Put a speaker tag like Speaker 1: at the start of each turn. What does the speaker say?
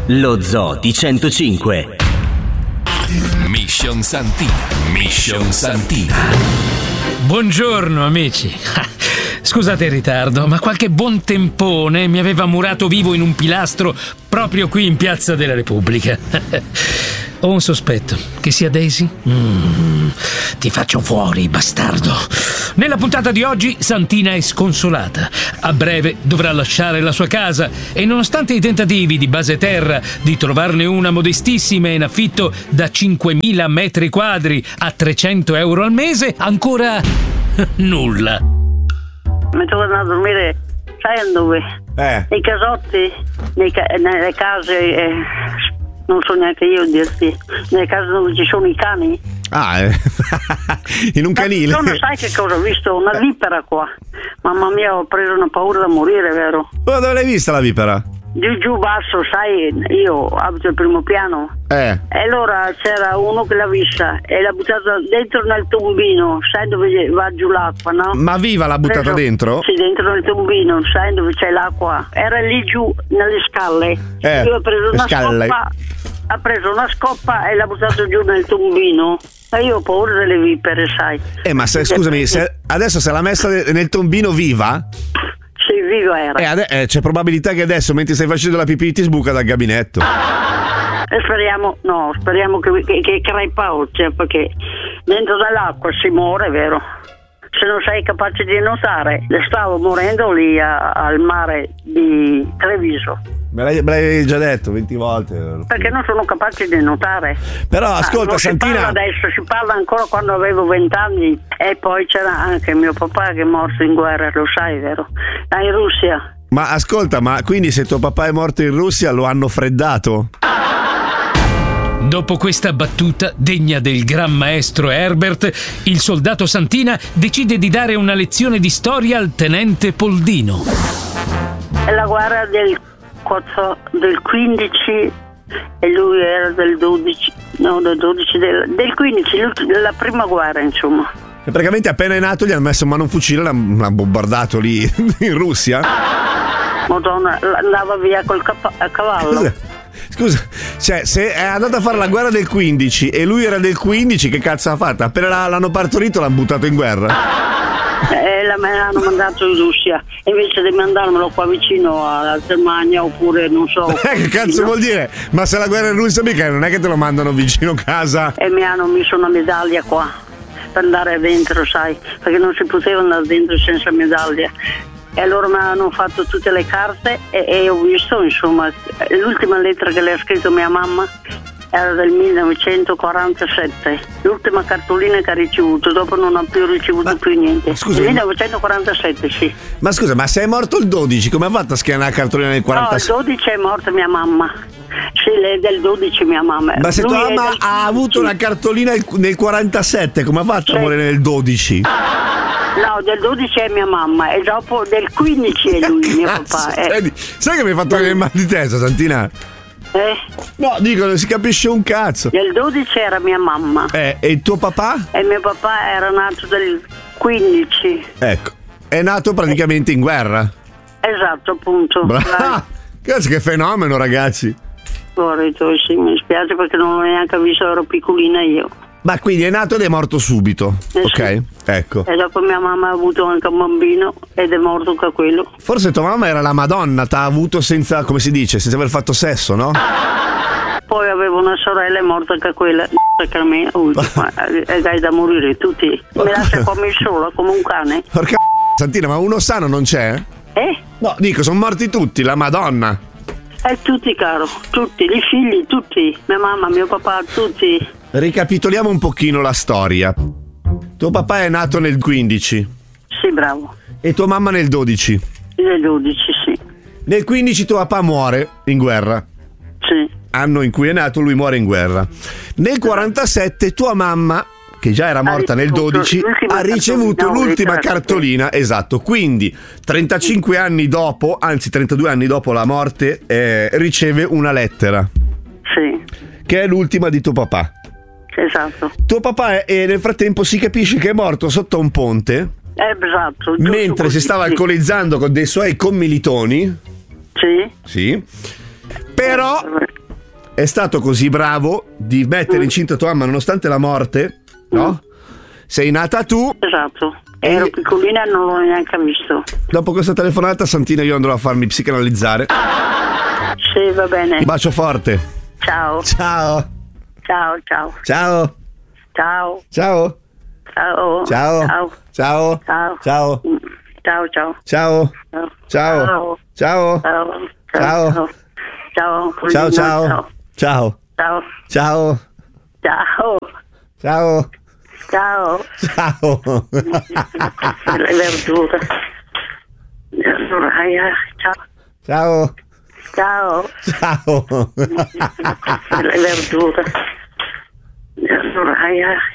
Speaker 1: Lo Zoo di 105.
Speaker 2: Mission Santina.
Speaker 3: Buongiorno amici. Scusate il ritardo, ma qualche buon tempone mi aveva murato vivo in un pilastro proprio qui in Piazza della Repubblica. Ho un sospetto, che sia Daisy? Ti faccio fuori, bastardo. Nella puntata di oggi Santina è sconsolata. A breve dovrà lasciare la sua casa e nonostante i tentativi di Base Terra di trovarne una modestissima in affitto da 5.000 metri quadri a 300 euro al mese, ancora nulla.
Speaker 4: Mi torno a dormire, sai dove? Nei casotti, nelle case, non so neanche io dirti, nelle case dove ci sono i cani.
Speaker 5: In un canile.
Speaker 4: Non sai che cosa ho visto? Una vipera qua. Mamma mia, ho preso una paura da morire, vero?
Speaker 5: Ma dove l'hai vista la vipera?
Speaker 4: Giù basso, sai, io abito al primo piano. E allora c'era uno che l'ha vista e l'ha buttata dentro nel tombino, sai dove va giù l'acqua, no?
Speaker 5: Ma viva l'ha buttata dentro?
Speaker 4: Sì, dentro nel tombino, sai dove c'è l'acqua? Era lì giù nelle scalle. Io ho preso una scoppa e l'ha buttata giù nel tombino. E io ho paura delle vipere, sai.
Speaker 5: Ma scusami, adesso se l'ha messa nel tombino viva?
Speaker 4: Sì, viva era.
Speaker 5: C'è probabilità che adesso, mentre stai facendo la pipì, ti sbuca dal gabinetto.
Speaker 4: Speriamo che crepa, cioè, perché dentro dall'acqua si muore, vero? Se non sei capace di nuotare. Stavo morendo lì al mare di Treviso.
Speaker 5: Me l'hai già detto 20 volte.
Speaker 4: Perché non sono capace di nuotare.
Speaker 5: Però ascolta, Santina.
Speaker 4: Si parla ancora quando avevo 20 anni. E poi c'era anche mio papà che è morto in guerra, lo sai, vero? In Russia.
Speaker 5: Ma ascolta, quindi se tuo papà è morto in Russia lo hanno freddato?
Speaker 3: Dopo questa battuta degna del gran maestro Herbert, il soldato Santina decide di dare una lezione di storia al tenente Poldino.
Speaker 4: È la guerra del 15 e lui era del 12, del 15, della prima guerra, insomma.
Speaker 5: E praticamente appena è nato gli hanno messo in mano un fucile e l'ha bombardato lì in Russia?
Speaker 4: Madonna, andava via a cavallo.
Speaker 5: Scusa, cioè, se è andato a fare la guerra del 15 e lui era del 15, che cazzo ha fatto? Appena l'hanno partorito l'hanno buttato in guerra?
Speaker 4: Me l'hanno mandato in Russia invece di mandarmelo qua vicino alla Germania, oppure non so.
Speaker 5: Che cazzo vuol dire? Ma se la guerra è in Russia mica non è che te lo mandano vicino casa.
Speaker 4: E mi hanno messo una medaglia qua per andare dentro, sai, perché non si poteva andare dentro senza medaglia. E allora mi hanno fatto tutte le carte e ho visto, insomma, l'ultima lettera che le ha scritto mia mamma era del 1947, l'ultima cartolina che ha ricevuto, dopo non ha più ricevuto più niente.
Speaker 5: Scusa,
Speaker 4: 1947, sì.
Speaker 5: Ma scusa, ma se è morto il 12, come ha fatto a schianare la cartolina nel 47?
Speaker 4: No, il 12 è morta mia mamma. Sì, lei è del 12 mia mamma.
Speaker 5: Ma se tua mamma ha avuto una cartolina nel 47, come ha fatto a morire nel 12?
Speaker 4: No, del 12 è mia mamma e dopo del 15 è lui, mio papà.
Speaker 5: Sai che mi hai fatto venire mal di testa, Santina? No, dico, non si capisce un cazzo.
Speaker 4: Del 12 era mia mamma.
Speaker 5: E il tuo papà?
Speaker 4: E mio papà era nato del 15.
Speaker 5: Ecco, è nato praticamente in guerra.
Speaker 4: Esatto, appunto.
Speaker 5: Cazzo, che fenomeno, ragazzi.
Speaker 4: Sì, mi spiace perché non l'ho neanche visto, ero piccolina io.
Speaker 5: Ma quindi è nato ed è morto subito, ok?
Speaker 4: Sì.
Speaker 5: Ecco.
Speaker 4: E dopo mia mamma ha avuto anche un bambino ed è morto anche quello.
Speaker 5: Forse tua mamma era la Madonna, t'ha avuto senza, come si dice, senza aver fatto sesso, no?
Speaker 4: Poi avevo una sorella, è morta anche quella, perché a me è da morire tutti. Mi lascia come sola, come un cane.
Speaker 5: Porca Santina, ma uno sano non c'è? No, dico, sono morti tutti, la Madonna.
Speaker 4: Tutti, caro, tutti, i figli, tutti, mia mamma, mio papà, tutti.
Speaker 5: Ricapitoliamo un pochino la storia. Tuo papà è nato nel 15.
Speaker 4: Sì, bravo.
Speaker 5: E tua mamma nel 12.
Speaker 4: Nel 12, sì.
Speaker 5: Nel 15 tuo papà muore in guerra.
Speaker 4: Sì.
Speaker 5: Anno in cui è nato, lui muore in guerra. Nel 47 tua mamma, che già era morta nel 12, ha ricevuto l'ultima cartolina, esatto. Quindi 35 anni dopo, anzi 32 anni dopo la morte, riceve una lettera.
Speaker 4: Sì.
Speaker 5: Che è l'ultima di tuo papà.
Speaker 4: Esatto.
Speaker 5: Tuo papà nel frattempo si capisce che è morto sotto un ponte.
Speaker 4: Esatto.
Speaker 5: Mentre si stava alcolizzando con dei suoi commilitoni.
Speaker 4: Sì.
Speaker 5: Sì. Però è stato così bravo di mettere incinta tua mamma nonostante la morte, no? Sei nata tu.
Speaker 4: Esatto. Ero piccolina e non l'ho neanche visto.
Speaker 5: Dopo questa telefonata, Santina, io andrò a farmi psicanalizzare.
Speaker 4: Sì, va bene.
Speaker 5: Ti bacio forte.
Speaker 4: Ciao.
Speaker 5: Ciao.
Speaker 4: Ciao, ciao.
Speaker 5: Ciao.
Speaker 4: Ciao.
Speaker 5: Ciao.
Speaker 4: Ciao.
Speaker 5: Ciao.
Speaker 4: Ciao.
Speaker 5: Ciao.
Speaker 4: Ciao.
Speaker 5: Ciao.
Speaker 4: Ciao, ciao.
Speaker 5: Ciao.
Speaker 4: Ciao.
Speaker 5: Ciao.
Speaker 4: Ciao.
Speaker 5: Ciao.
Speaker 4: Ciao.
Speaker 5: Ciao. Ciao. Ciao.
Speaker 4: Ciao.
Speaker 5: Ciao.
Speaker 4: Ciao.
Speaker 5: Ciao.
Speaker 4: Ciao.
Speaker 5: Ciao.
Speaker 4: Le verdure. Ciao.
Speaker 5: Ciao.
Speaker 4: Ciao.
Speaker 5: Ciao.
Speaker 4: Le verdure.